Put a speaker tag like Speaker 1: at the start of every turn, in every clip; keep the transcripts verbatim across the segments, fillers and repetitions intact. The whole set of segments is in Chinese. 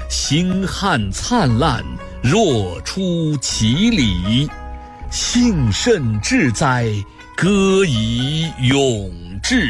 Speaker 1: 星汉灿烂，若出其里。幸甚至哉，歌以咏志。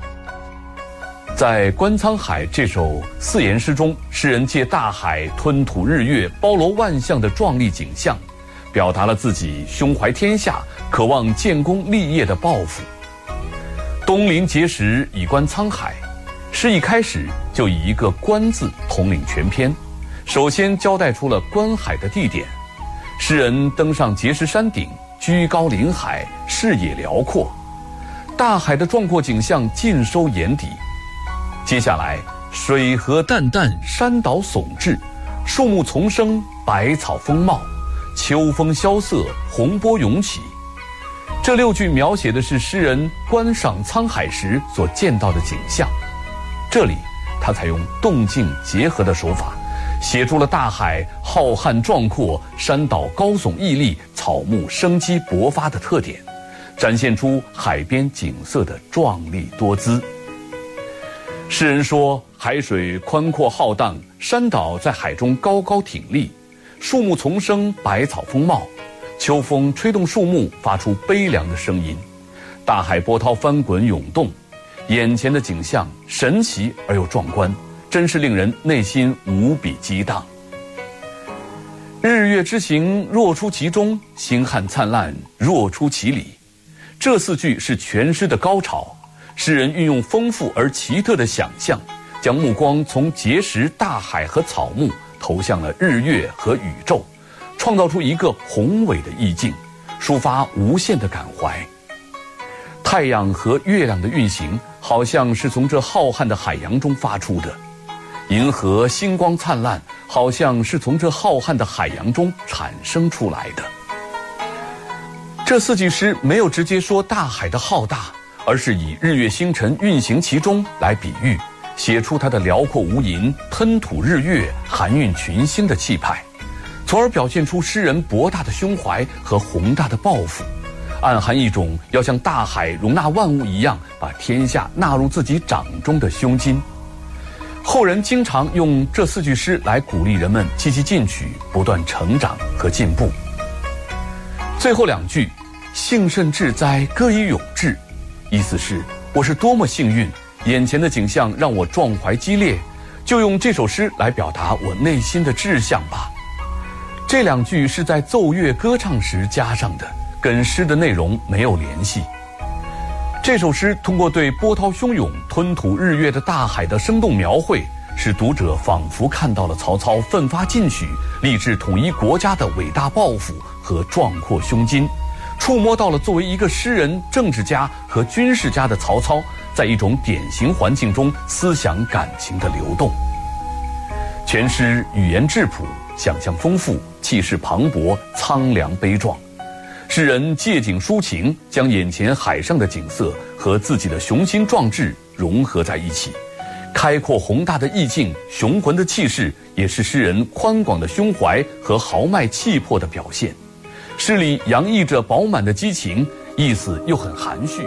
Speaker 2: 在《观沧海》这首四言诗中，诗人借大海吞吐日月、包罗万象的壮丽景象，表达了自己胸怀天下、渴望建功立业的抱负。东临碣石，以观沧海。诗一开始就以一个“观”字统领全篇，首先交代出了观海的地点。诗人登上碣石山顶，居高临海，视野辽阔，大海的壮阔景象尽收眼底。接下来，水河淡淡，山岛耸峙，树木丛生，百草丰茂，秋风萧瑟，洪波涌起。这六句描写的是诗人观赏沧海时所见到的景象。这里，他采用动静结合的手法，写出了大海浩瀚壮阔，山岛高耸屹立，草木生机勃发的特点，展现出海边景色的壮丽多姿。诗人说，海水宽阔浩荡，山岛在海中高高挺立，树木丛生，百草丰茂，秋风吹动树木，发出悲凉的声音，大海波涛翻滚涌动，眼前的景象神奇而又壮观，真是令人内心无比激荡。日月之行，若出其中；星汉灿烂，若出其里。这四句是全诗的高潮。诗人运用丰富而奇特的想象，将目光从碣石、大海和草木投向了日月和宇宙，创造出一个宏伟的意境，抒发无限的感怀。太阳和月亮的运行好像是从这浩瀚的海洋中发出的，银河星光灿烂，好像是从这浩瀚的海洋中产生出来的。这四句诗没有直接说大海的浩大，而是以日月星辰运行其中来比喻，写出它的辽阔无垠、吞吐日月、含蕴群星的气派，从而表现出诗人博大的胸怀和宏大的抱负，暗含一种要像大海容纳万物一样，把天下纳入自己掌中的胸襟。后人经常用这四句诗来鼓励人们积极进取，不断成长和进步。最后两句，幸甚至哉，歌以咏志，意思是我是多么幸运，眼前的景象让我壮怀激烈，就用这首诗来表达我内心的志向吧。这两句是在奏乐歌唱时加上的，跟诗的内容没有联系。这首诗通过对波涛汹涌、吞吐日月的大海的生动描绘，使读者仿佛看到了曹操奋发进取、立志统一国家的伟大抱负和壮阔胸襟，触摸到了作为一个诗人、政治家和军事家的曹操，在一种典型环境中思想感情的流动。全诗语言质朴，想象丰富，气势磅礴，苍凉悲壮。诗人借景抒情，将眼前海上的景色和自己的雄心壮志融合在一起，开阔宏大的意境、雄浑的气势，也是诗人宽广的胸怀和豪迈气魄的表现。诗里洋溢着饱满的激情，意思又很含蓄。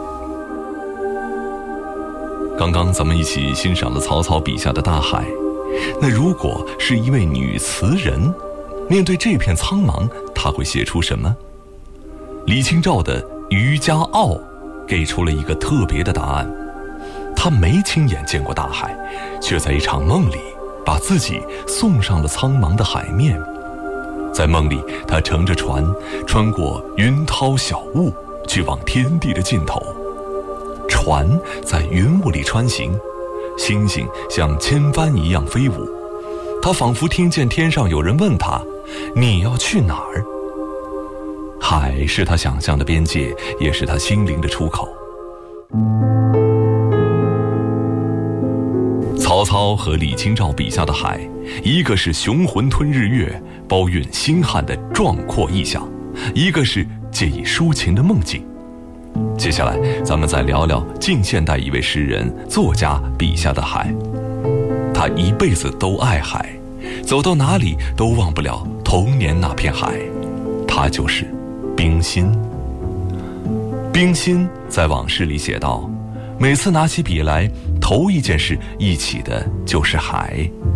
Speaker 3: 刚刚咱们一起欣赏了曹操笔下的大海，那如果是一位女词人，面对这片苍茫，她会写出什么？李清照的《渔家傲》给出了一个特别的答案。她没亲眼见过大海，却在一场梦里把自己送上了苍茫的海面。在梦里，她乘着船穿过云涛小雾，去往天地的尽头。船在云雾里穿行，星星像千帆一样飞舞。她仿佛听见天上有人问她：你要去哪儿？海是他想象的边界，也是他心灵的出口。曹操和李清照笔下的海，一个是雄浑吞日月，包蕴星汉的壮阔意象，一个是借以抒情的梦境。接下来咱们再聊聊近现代一位诗人作家笔下的海。他一辈子都爱海，走到哪里都忘不了童年那片海，他就是冰心。冰心在往事里写道，每次拿起笔来，头一件事忆起的就是海。